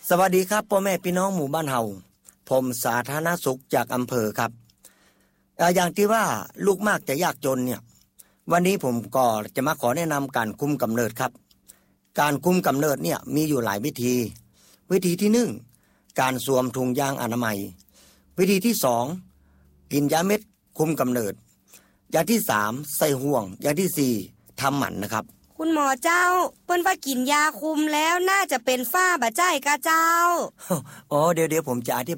สวัสดีครับพ่อแม่พี่น้องหมู่บ้านเฮาผมสาธารณสุขจากอำเภอครับอย่างที่ว่าลูกมากจะยากจนเนี่ยวันนี้ผมก็จะมาขอแนะนำการคุมกำเนิดครับการคุมกำเนิดเนี่ยมีอยู่หลายวิธีวิธีที่1การสวมถุงยางอนามัยวิธีที่2กินยาเม็ดคุมกำเนิดอย่างที่3ใส่ห่วงอย่างที่4ทำหมันนะครับคุณหมอเจ้าเปิ้นว่ากินยาคุมแล้วน่าจะเป็นฝ้าบะใจกะเจ้าอ๋อเดี๋ยวผมจะอธิ